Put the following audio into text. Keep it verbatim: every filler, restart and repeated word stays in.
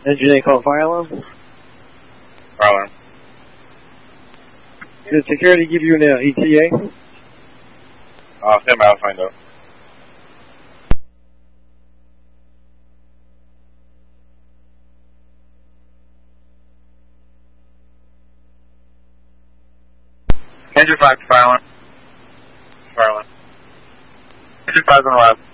Engine eight, call fire alarm. Fire alarm. Did security give you an uh, E T A? Uh, stand by, I'll find out. Engine five, fire alarm. Fire alarm. Engine five on the left.